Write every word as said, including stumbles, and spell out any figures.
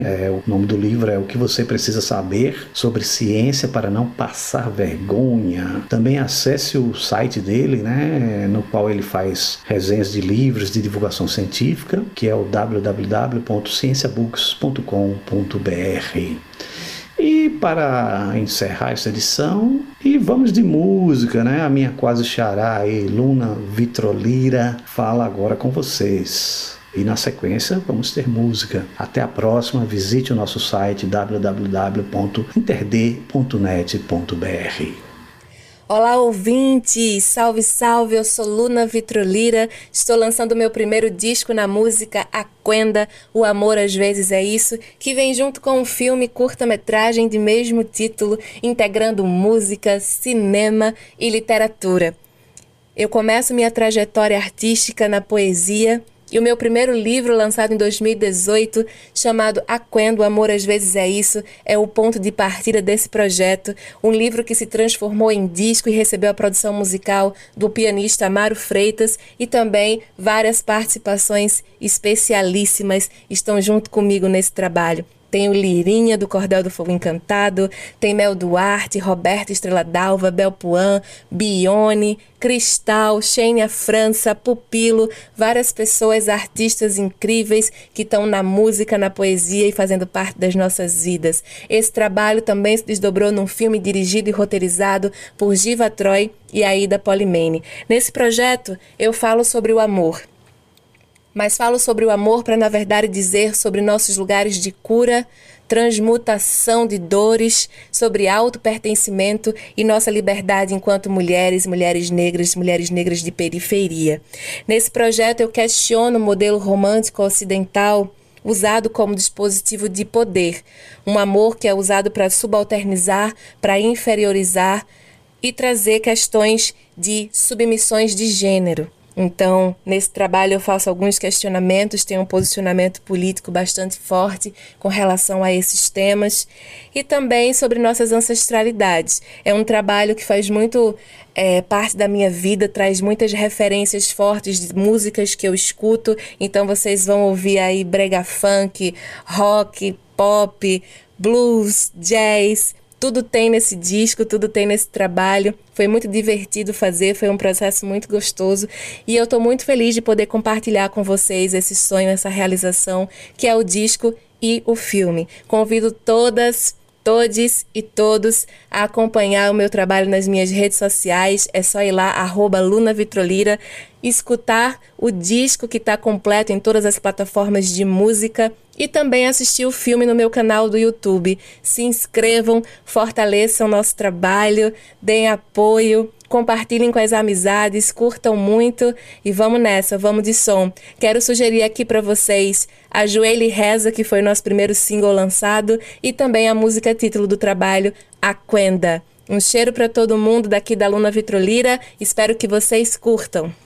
É, o nome do livro é O que você precisa saber sobre ciência para não passar vergonha. Também acesse o site dele, né, no qual ele faz resenhas de livros de divulgação científica, que é o w w w ponto ciencia books ponto com ponto b r. E para encerrar essa edição, e vamos de música, né? A minha quase xará aí, Luna Vitrolira, fala agora com vocês. E na sequência vamos ter música. Até a próxima, visite o nosso site w w w ponto interd ponto net ponto b r. Olá, ouvintes! Salve, salve! Eu sou Luna Vitrolira, estou lançando meu primeiro disco na música Aquenda, O Amor Às Vezes É Isso, que vem junto com um filme curta-metragem de mesmo título, integrando música, cinema e literatura. Eu começo minha trajetória artística na poesia, e o meu primeiro livro, lançado em dois mil e dezoito, chamado Aquenda, O Amor Às Vezes É Isso, é o ponto de partida desse projeto, um livro que se transformou em disco e recebeu a produção musical do pianista Amaro Freitas, e também várias participações especialíssimas estão junto comigo nesse trabalho. Tem o Lirinha, do Cordel do Fogo Encantado, tem Mel Duarte, Roberta Estrela d'Alva, Bel Puan, Bione, Cristal, Xênia França, Pupilo, várias pessoas, artistas incríveis que estão na música, na poesia e fazendo parte das nossas vidas. Esse trabalho também se desdobrou num filme dirigido e roteirizado por Giva Troy e Aida Polimene. Nesse projeto, eu falo sobre o amor. Mas falo sobre o amor para, na verdade, dizer sobre nossos lugares de cura, transmutação de dores, sobre autopertencimento e nossa liberdade enquanto mulheres, mulheres negras, mulheres negras de periferia. Nesse projeto eu questiono o modelo romântico ocidental usado como dispositivo de poder, um amor que é usado para subalternizar, para inferiorizar e trazer questões de submissões de gênero. Então, nesse trabalho eu faço alguns questionamentos, tenho um posicionamento político bastante forte com relação a esses temas e também sobre nossas ancestralidades. É um trabalho que faz muito é, parte da minha vida, traz muitas referências fortes de músicas que eu escuto, então vocês vão ouvir aí brega funk, rock, pop, blues, jazz. Tudo tem nesse disco, tudo tem nesse trabalho. Foi muito divertido fazer, foi um processo muito gostoso. E eu estou muito feliz de poder compartilhar com vocês esse sonho, essa realização, que é o disco e o filme. Convido todas, todes e todos a acompanhar o meu trabalho nas minhas redes sociais. É só ir lá, arroba Luna Vitrolira, escutar o disco que está completo em todas as plataformas de música e também assistir o filme no meu canal do YouTube. Se inscrevam, fortaleçam nosso trabalho, deem apoio, compartilhem com as amizades, curtam muito e vamos nessa, vamos de som. Quero sugerir aqui para vocês Ajoelha e Reza, que foi o nosso primeiro single lançado, e também a música título do trabalho, Aquenda. Um cheiro para todo mundo daqui da Luna Vitrolira, espero que vocês curtam.